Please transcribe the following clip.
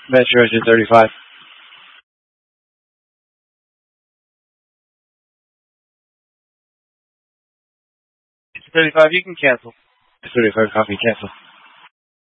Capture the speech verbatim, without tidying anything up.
Metro engine thirty-five. thirty-five, you can cancel. thirty-five, copy, cancel.